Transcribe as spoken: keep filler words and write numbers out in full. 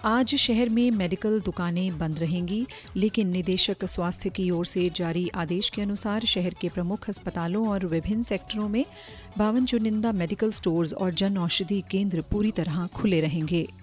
आज शहर में मेडिकल दुकानें बंद रहेंगी, लेकिन निदेशक स्वास्थ्य की ओर से जारी आदेश के अनुसार शहर के प्रमुख अस्पतालों और विभिन्न सेक्टरों में बावन चुनिंदा मेडिकल स्टोर्स और जन औषधि केंद्र पूरी तरह खुले रहेंगे।